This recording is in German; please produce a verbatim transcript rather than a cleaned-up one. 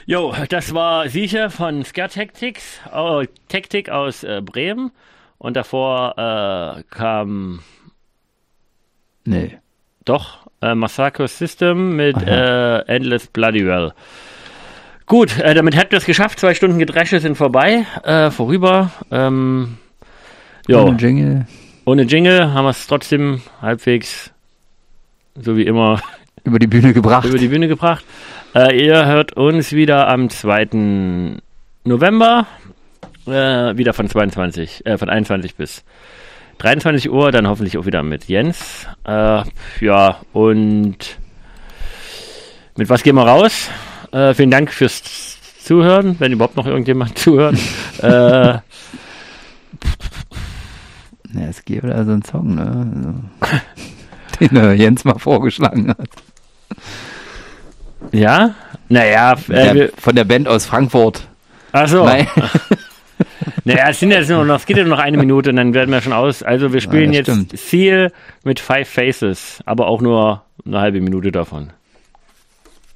Jo, das war Sieche von Scare Tactics, oh, Tactic aus äh, Bremen. Und davor äh, kam... Nee. Doch, äh, Massacre System mit äh, Endless Bloody Well. Gut, äh, damit habt ihr es geschafft. Zwei Stunden Gedresche sind vorbei, äh, vorüber. Ähm, jo. Ohne Jingle. Ohne Jingle haben wir es trotzdem halbwegs, so wie immer, über die Bühne gebracht. über die Bühne gebracht. Äh, ihr hört uns wieder am zweiten November, äh, wieder von zweiundzwanzig, äh, von einundzwanzig bis dreiundzwanzig Uhr, dann hoffentlich auch wieder mit Jens. Äh, ja, und mit was gehen wir raus? Äh, vielen Dank fürs Zuhören, wenn überhaupt noch irgendjemand zuhört. äh, Ja, es gibt da so einen Song, ne? Also, den äh, Jens mal vorgeschlagen hat. Ja? Naja. Äh, der, von der Band aus Frankfurt. Ach so. Naja, es, sind jetzt nur noch, es geht ja nur noch eine Minute und dann werden wir schon aus. Also wir spielen ja, jetzt stimmt. Seal mit Five Faces, aber auch nur eine halbe Minute davon.